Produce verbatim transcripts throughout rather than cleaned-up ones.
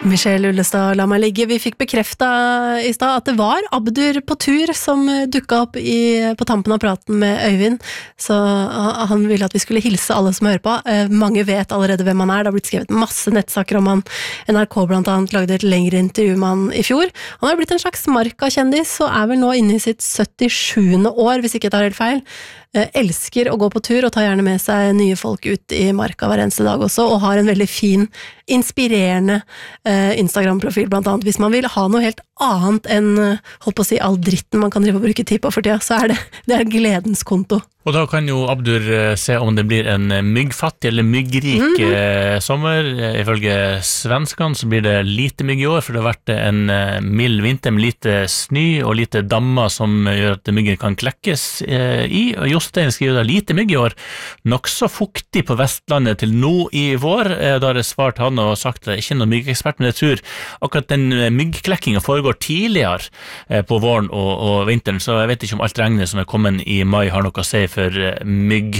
Michelle Ullestad, la meg ligge. Vi fikk bekreftet i stad at det var Abdur på tur som dukket opp i, på tampen av praten med Øyvind, så han ville at vi skulle hilse alle som hører på. Mange vet allerede hvem han er, det har blitt skrevet masse nettsaker om han. N R K blant annet lagde et lengre intervju med han i fjor. Han har blitt en slags marka-kjendis, og er vel nå inne i sitt syttisjuende år, hvis ikke jeg tar helt feil. Elsker å gå på tur og tar gjerne med seg nye folk ut i marka hver eneste dag også, og har en veldig fin, inspirerende eh, Instagram-profil blant annet. Hvis man vil ha noe helt annet enn, holdt på å si, all dritten man kan drive og bruke tid på for tida, så er det, det er gledens konto. Og da kan jo Abdur se om det blir en myggfattig eller myggrik mm-hmm. eh, sommer. Ifølge svenskene så blir det lite mygg i år, for det har vært en eh, mild vinter med lite snø og lite dammer som gjør at myggen kan klekkes eh, i. Og Jostein skriver da lite mygg i år, nok så fuktig på Vestlandet til nå i vår. Eh, da har jeg svart han og sagt at jeg er ikke noen myggekspert, men jeg tror akkurat den myggklekkinga foregår tidligere eh, på våren og, og vinteren, så jeg vet ikke om alt regnet som er kommet i mai har noe å si for mygg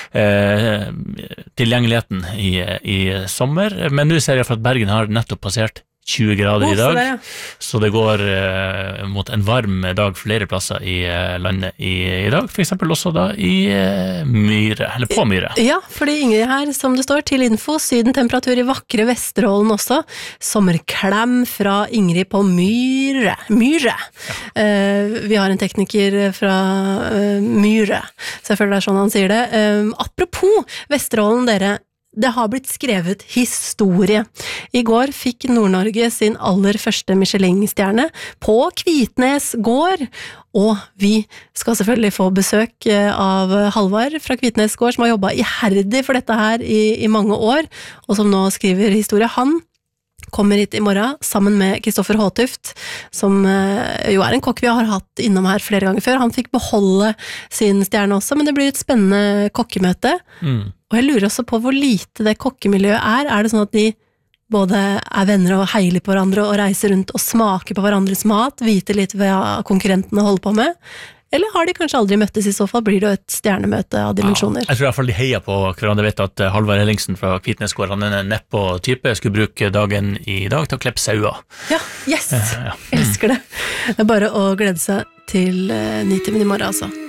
eh, tilgjengeligheten i, i sommer, men nå ser jeg for at Bergen har nettopp passert tjue grader i dag, det, ja. Så det går eh, mot en varm dag flere plasser i eh, landet i, i dag, for eksempel også da i eh, Myre, eller på Myre. Ja, fordi Ingrid her, som det står, til info, sydentemperatur i vakre Vesterålen også, sommerklem fra Ingrid på Myre, Myre. Ja. Eh, vi har en tekniker fra eh, Myre, så jeg føler det er sånn han sier det. Eh, apropos Vesterålen, dere, det har blitt skrevet historie. I går fikk Nord-Norge sin aller første Michelin-stjerne på Kvitnes gård, og vi skal selvfølgelig få besøk av Halvard fra Kvitnes gård, som har jobbet iherdig for dette her i, i mange år, og som nå skriver historie. Han kommer hit i morgen sammen med Kristoffer Håtuft, som jo er en kokk vi har hatt innom her flere ganger før. Han fikk beholde sin stjerne også, men det blir et spennende kokkemøte. Mm. Og jeg lurer også på hvor lite det kokkemiljøet er. Er det sånn at de både er venner og heiler på hverandre og reiser rundt og smaker på hverandres mat, vite litt hva konkurrentene holder på med? Eller har de kanskje aldri møttes? I så fall blir det jo et stjernemøte av dimensjoner. Ja, jeg tror i hvert fall de heier på hverandre. Jeg vet at Halvard Ellingsen fra Kvitnesgård, han er en neppe type, jeg skulle bruke dagen i dag til å klippe saua. Ja, yes! Uh, ja. Elsker det. Det er bare å glede seg til uh, Nitimen i morgen, altså.